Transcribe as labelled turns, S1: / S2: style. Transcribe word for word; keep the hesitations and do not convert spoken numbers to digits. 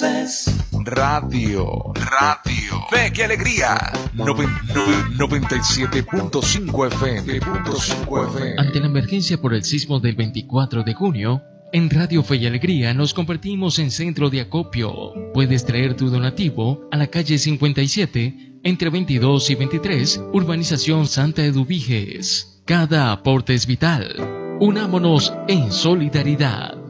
S1: conoces. Radio, radio. Fe y alegría. Noven, noven, noventa y siete punto cinco F M.
S2: Ante la emergencia por el sismo del veinticuatro de junio, en Radio Fe y Alegría nos convertimos en centro de acopio. Puedes traer tu donativo a la calle cincuenta y siete, entre veintidós y veintitrés, Urbanización Santa Eduviges. Cada aporte es vital. Unámonos en solidaridad.